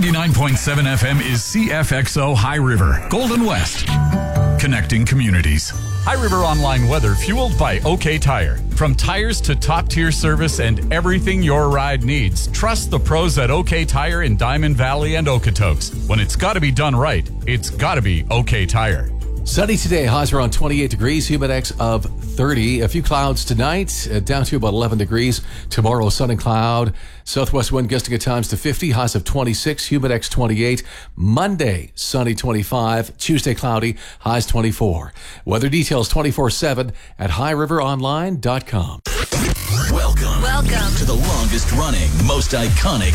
99.7 FM is CFXO High River, Golden West. Connecting communities. High River Online weather fueled by OK Tire. From tires to top-tier service and everything your ride needs, trust the pros at OK Tire in Diamond Valley and Okotoks. When it's got to be done right, it's got to be OK Tire. Sunny today, highs around 28 degrees, humidex of 30. A few clouds tonight, down to about 11 degrees. Tomorrow, sun and cloud. Southwest wind gusting at times to 50, highs of 26, humidex 28. Monday, sunny 25. Tuesday, cloudy, highs 24. Weather details 24/7 at highriveronline.com. Welcome to the longest running, most iconic